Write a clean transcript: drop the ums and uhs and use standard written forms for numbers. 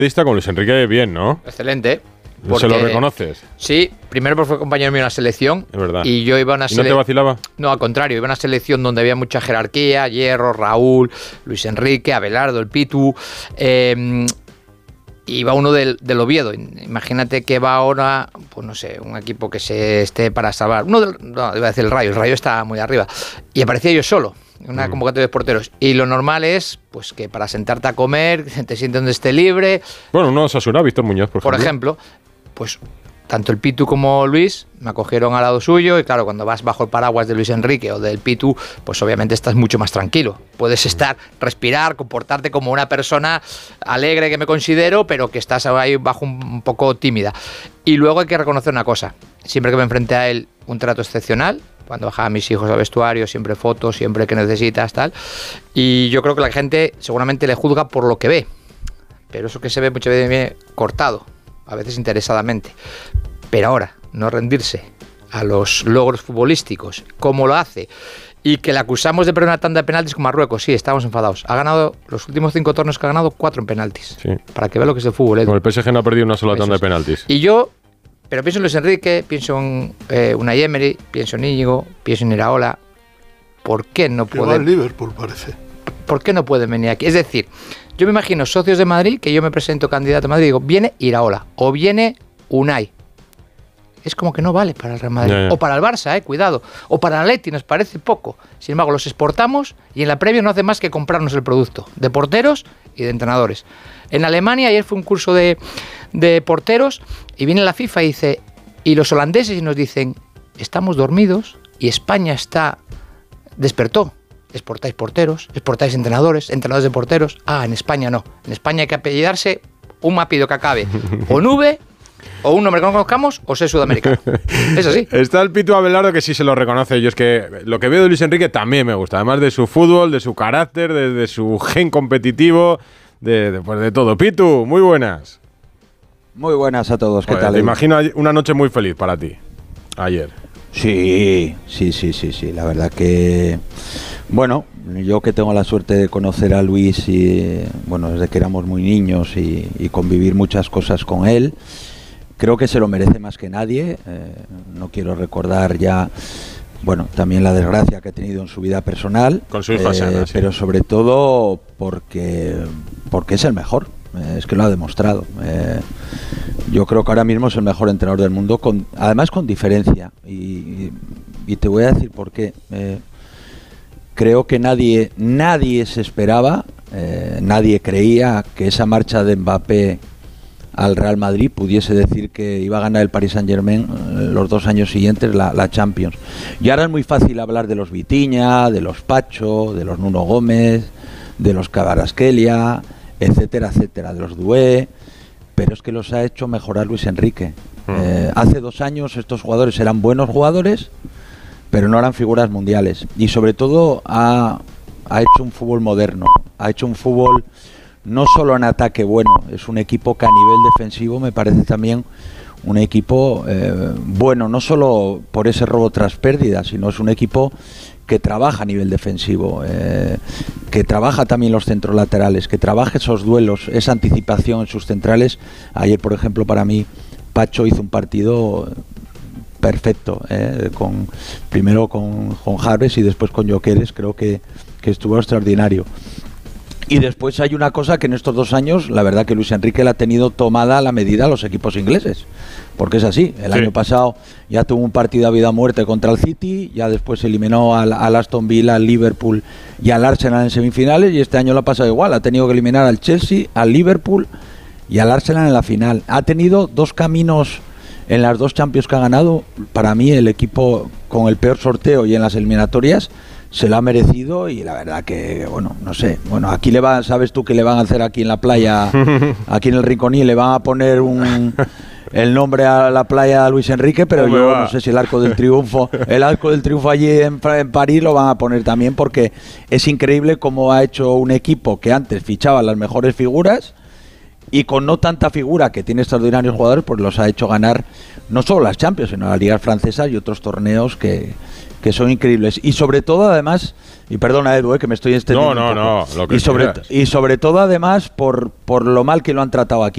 Lista con Luis Enrique bien, ¿no? Excelente. ¿Se lo reconoces? Sí, primero porque fue compañero mío en la selección. Es verdad. Y yo iba a una ¿Y no te vacilaba? No, al contrario, iba a una selección donde había mucha jerarquía, Hierro, Raúl, Luis Enrique, Abelardo, el Pitu. Iba uno del Oviedo. Imagínate que va ahora, pues no sé, un equipo que se esté para salvar. No, iba a decir el Rayo está muy arriba. Y aparecía yo solo, en una convocatoria de porteros. Y lo normal es, pues que para sentarte a comer, te sientes donde esté libre. Bueno, no Osasuna, Víctor Muñoz, por ejemplo. Pues tanto el Pitu como Luis me acogieron al lado suyo y claro, cuando vas bajo el paraguas de Luis Enrique o del Pitu, pues obviamente estás mucho más tranquilo. Puedes respirar, comportarte como una persona alegre que me considero, pero que estás ahí bajo un poco tímida. Y luego hay que reconocer una cosa, siempre que me enfrenté a él, un trato excepcional. Cuando bajaba a mis hijos al vestuario, siempre fotos, siempre que necesitas, tal. Y yo creo que la gente seguramente le juzga por lo que ve, pero eso que se ve muchas veces viene cortado, a veces interesadamente. Pero ahora, no rendirse a los logros futbolísticos, como lo hace, y que le acusamos de perder una tanda de penaltis con Marruecos, sí, estamos enfadados. Ha ganado los últimos 5 torneos que ha ganado, 4 en penaltis. Sí. Para que vea lo que es el fútbol. Con el PSG no ha perdido una sola tanda de penaltis. Y pero pienso en Luis Enrique, pienso en Unai Emery, pienso en Íñigo, pienso en Iraola. ¿Por qué no pueden? Va al Liverpool, parece. ¿Por qué no pueden venir aquí? Es decir, yo me imagino socios de Madrid, que yo me presento candidato a Madrid y digo, viene Iraola o viene Unai. Es como que no vale para el Real Madrid. O para el Barça, cuidado. O para el Atleti, nos parece poco. Sin embargo, los exportamos y en la Premier no hace más que comprarnos el producto. De porteros y de entrenadores. En Alemania, ayer fue un curso de porteros y viene la FIFA y dice, y los holandeses y nos dicen, estamos dormidos y España despertó. Exportáis porteros, exportáis entrenadores de porteros. En España no. En España hay que apellidarse un apellido que acabe o en V, o un nombre que no conozcamos, o ser sudamericano. Es así. Está el Pitu Abelardo que sí se lo reconoce. Yo es que lo que veo de Luis Enrique también me gusta. Además de su fútbol, de su carácter, de su gen competitivo, pues de todo. Pitu, muy buenas. Muy buenas a todos. ¿Qué tal? Te imagino una noche muy feliz para ti, ayer. Sí. La verdad que, bueno, yo que tengo la suerte de conocer a Luis y, bueno, desde que éramos muy niños y convivir muchas cosas con él, creo que se lo merece más que nadie. No quiero recordar ya, bueno, también la desgracia que ha tenido en su vida personal. Con su hija Sana, sí. Pero sobre todo porque es el mejor. Es que lo ha demostrado. Yo creo que ahora mismo es el mejor entrenador del mundo, además con diferencia. Y te voy a decir por qué. Creo que nadie se esperaba, nadie creía que esa marcha de Mbappé al Real Madrid pudiese decir que iba a ganar el Paris Saint-Germain los 2 años siguientes la Champions. Y ahora es muy fácil hablar de los Vitinha, de los Pacho, de los Nuno Gómez, de los Kvaratskhelia, etcétera, de los Doué, pero es que los ha hecho mejorar Luis Enrique. Hace 2 años estos jugadores eran buenos jugadores, pero no eran figuras mundiales. Y sobre todo ha hecho un fútbol moderno, ha hecho un fútbol no solo en ataque bueno, es un equipo que a nivel defensivo me parece también un equipo bueno, no solo por ese robo tras pérdida, sino es un equipo que trabaja a nivel defensivo, que trabaja también los centros laterales, que trabaja esos duelos, esa anticipación en sus centrales. Ayer, por ejemplo, para mí, Pacho hizo un partido perfecto, primero con Javes y después con Gyökeres, creo que estuvo extraordinario. Y después hay una cosa que en estos 2 años, la verdad que Luis Enrique la ha tenido tomada a la medida a los equipos ingleses, porque es así. El año pasado ya tuvo un partido a vida o muerte contra el City, ya después eliminó al Aston Villa, al Liverpool y al Arsenal en semifinales, y este año lo ha pasado igual, ha tenido que eliminar al Chelsea, al Liverpool y al Arsenal en la final. Ha tenido 2 caminos en las 2 Champions que ha ganado. Para mí el equipo con el peor sorteo y en las eliminatorias se lo ha merecido, y la verdad que, bueno, no sé, bueno, aquí sabes tú que le van a hacer aquí en la playa, aquí en el Rinconí, le van a poner el nombre a la playa a Luis Enrique, pero yo no sé si el Arco del Triunfo allí en París lo van a poner también, porque es increíble cómo ha hecho un equipo que antes fichaba las mejores figuras y con no tanta figura, que tiene extraordinarios jugadores, pues los ha hecho ganar no solo las Champions, sino las ligas francesas y otros torneos que son increíbles. Y sobre todo, además, y perdona, Edu, que me estoy extendiendo No, lo que y sobre todo, además, por lo mal que lo han tratado aquí.